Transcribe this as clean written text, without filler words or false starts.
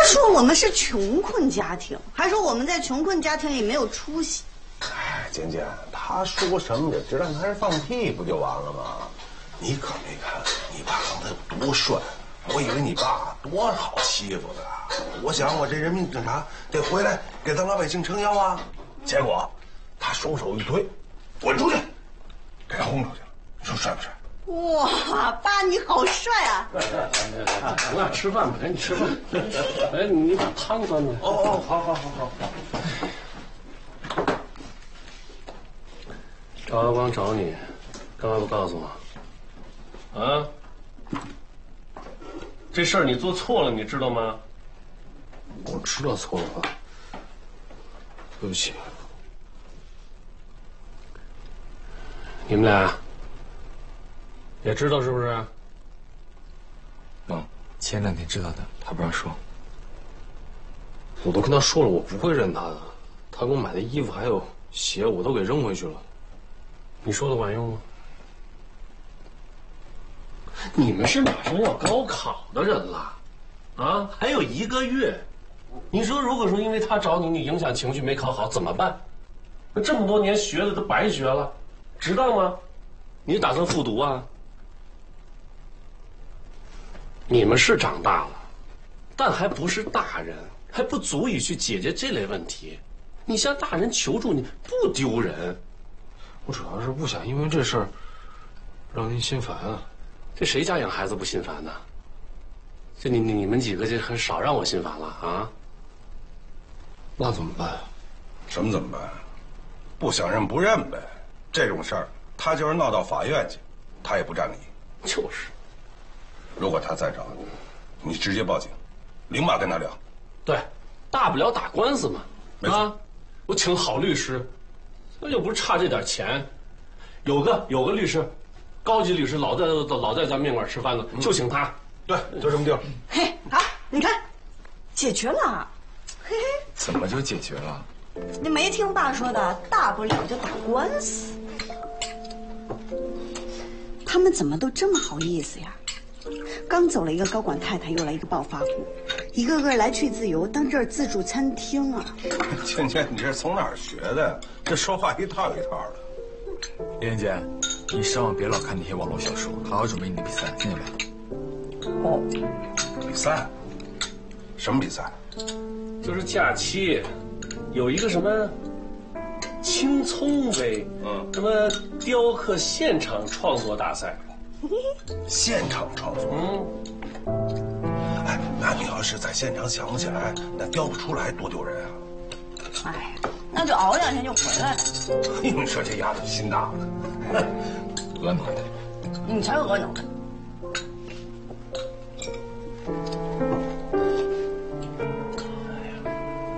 说我们是穷困家庭，还说我们在穷困家庭里没有出息。 哎，简简，他说什么也知道他是放屁，不就完了吗？你可没看你爸刚才有多帅，我以为你爸多好欺负的。我想我这人民警察得回来给咱老百姓撑腰啊。结果他双手一推，滚出去，给他轰出去了。你说帅不帅？ 哇，爸你好帅啊！ 行了，吃饭吧，赶紧吃饭。哎，你把汤端来。 哦，好。 赵耀光找你，干嘛不告诉我？啊？这事儿你做错了，你知道吗？ 我知道错了，对不起。 你们俩也知道是不是？ 前2天知道的，他不让说。我都跟他说了，我不会认他的。他给我买的衣服还有鞋，我都给扔回去了。 你说的管用吗？你们是马上要高考的人了，啊，还有1个月。你说，如果说因为他找你，你影响情绪没考好怎么办？那这么多年学的都白学了，值当吗？你打算复读啊？你们是长大了，但还不是大人，还不足以去解决这类问题。你向大人求助，你不丢人。 我主要是不想因为这事儿让您心烦啊。 这谁家养孩子不心烦呢？这你们几个就很少让我心烦了啊？ 那怎么办？ 什么怎么办？不想认不认呗。这种事儿，他就是闹到法院去，他也不占理。 就是。 如果他再找你，你直接报警，立马跟他聊。 对，大不了打官司嘛。 没错。 我请好律师，那又不是差这点钱。有个律师，高级律师老在咱面馆吃饭呢，就请他。 对，就这么定。 嘿，好，你看，解决了。嘿嘿， 怎么就解决了？ 你没听爸说的，大不了就打官司。他们怎么都这么好意思呀？刚走了一个高管太太，又来一个暴发户，一个个来去自由，当这儿自助餐厅啊！ 倩倩，你这是从哪儿学的？这说话一套一套的。 莲姐，你上网别老看那些网络小说，好好准备你的比赛，听见没？ 哦， 比赛？什么比赛？ 就是假期，有一个什么青葱杯，什么雕刻现场创作大赛。 现场创作？哎，那你要是在现场想不起来，那雕不出来多丢人啊！ 哎呀，那就熬2天就回来了。 你说这丫头心大了， 额脑袋， 你才额脑袋。